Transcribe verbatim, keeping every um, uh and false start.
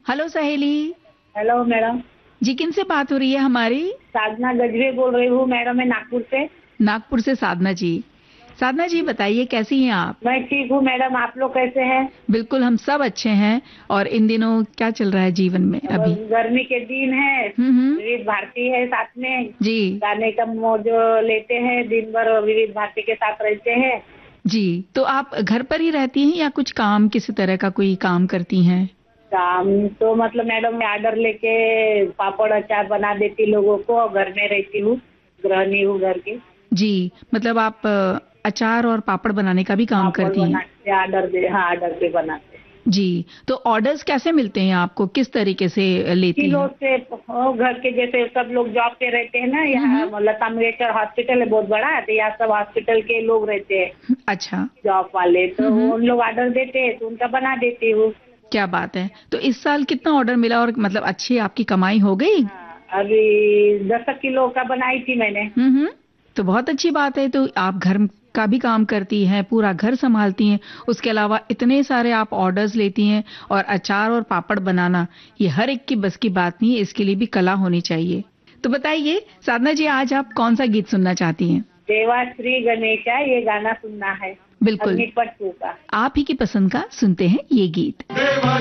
Hello सहेली। Hello madam. जी, किनसे बात हो रही है हमारी? साधना गजबे बोल रही हूँ मैडम, मैं नागपुर से। नागपुर से साधना जी। साधना जी बताइए, कैसी हैं आप? मैं ठीक हूँ मैडम, आप लोग कैसे हैं? बिल्कुल, हम सब अच्छे हैं। और इन दिनों क्या चल रहा है जीवन में अभी? बस गर्मी के दिन है, हम्म हम्म। विविध भारती है साथ में, जी गाने का मौज लेते हैं, दिन भर विविध भारती के साथ रहते हैं। जी। तो आप घर पर ही रहती हैं या कुछ काम, किसी तरह का कोई काम करती हैं? काम तो मतलब मैडम मैं ऑर्डर लेके पापड़ अचार बना देती लोगों को, और घर में रहती हूँ, गृहिणी हूँ घर की। जी, मतलब आप अ, अचार और पापड़ बनाने का भी काम पापड़ करती हैं? बनाते ऑर्डर दे, हाँ ऑर्डर पे बनाते। जी, तो ऑर्डर्स कैसे मिलते हैं आपको, किस तरीके से लेती किलो हैं? से ओ, घर के जैसे सब लोग जॉब पे रहते हैं ना, हम्म हम्म। यहाँ लता मंगेशकर हॉस्पिटल है बहुत बड़ा, तो यहाँ सब हॉस्पिटल के लोग रहते हैं अच्छा। जॉब वाले, तो हम्म हम्म। उन लोग ऑर्डर देते हैं तो उनका बना देती हूँ। क्या बात है। तो इस साल कितना ऑर्डर मिला और मतलब अच्छी आपकी कमाई हो गई? हाँ, अभी दस किलो का बनाई थी मैंने। हम्म हम्म। तो बहुत अच्छी बात है। तो आप घर का भी काम करती हैं, पूरा घर संभालती हैं, उसके अलावा इतने सारे आप ऑर्डर्स लेती हैं, और अचार और पापड़ बनाना ये हर एक की बस की बात नहीं है, इसके लिए भी कला होनी चाहिए। तो बताइए साधना जी, आज आप कौन सा गीत सुनना चाहती हैं? देवा श्री गणेशा ये गाना सुनना है, बिल्कुल, अग्निपथ टू का। आप ही की पसंद का सुनते हैं ये गीत।